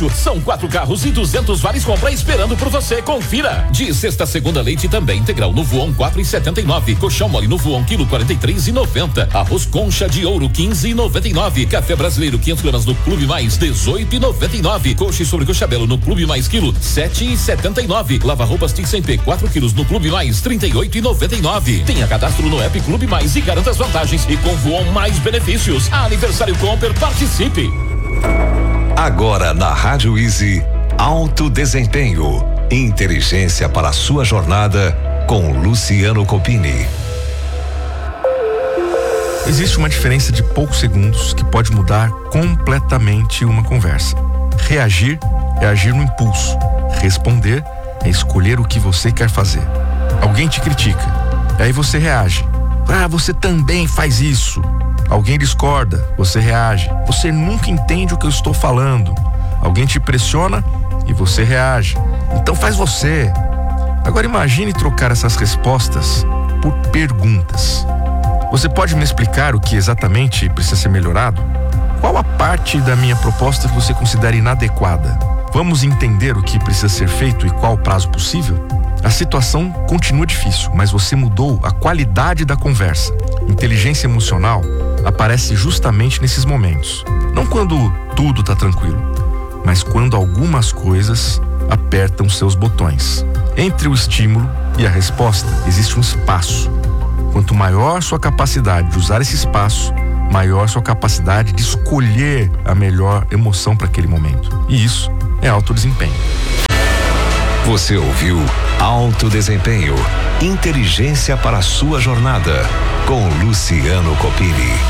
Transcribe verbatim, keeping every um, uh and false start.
luxo. São quatro carros e duzentos vales compra esperando por você. Confira. De sexta a segunda, leite também integral no Voon quatro e setenta e nove. Colchão mole no Voon quilo quarenta e três e noventa. Arroz concha de ouro quinze e noventa e nove. Café brasileiro quinhentos gramas no Clube Mais dezoito e noventa e nove. Coxa e sobrecoxa belo no Clube Mais quilo sete e setenta e nove. Lava roupas Tix M P quatro quilos no Clube Mais trinta e oito e noventa e nove. Tenha cadastro no app Clube Mais e garanta as vantagens e com Voon mais benefícios. Aniversário Comper, participe. Agora na Rádio Easy, Alto Desempenho, inteligência para a sua jornada com Luciano Copini. Existe uma diferença de poucos segundos que pode mudar completamente uma conversa. Reagir é agir no impulso. Responder é escolher o que você quer fazer. Alguém te critica, aí você reage. Ah, você também faz isso. Alguém discorda, você reage. Você nunca entende o que eu estou falando. Alguém te pressiona e você reage. Então faz você. Agora imagine trocar essas respostas por perguntas. Você pode me explicar o que exatamente precisa ser melhorado? Qual a parte da minha proposta que você considera inadequada? Vamos entender o que precisa ser feito e qual o prazo possível? A situação continua difícil, mas você mudou a qualidade da conversa. Inteligência emocional aparece justamente nesses momentos. Não quando tudo está tranquilo, mas quando algumas coisas apertam seus botões. Entre o estímulo e a resposta existe um espaço. Quanto maior sua capacidade de usar esse espaço, maior sua capacidade de escolher a melhor emoção para aquele momento. E isso é alto desempenho. Você ouviu Alto Desempenho, inteligência para a sua jornada com Luciano Copini.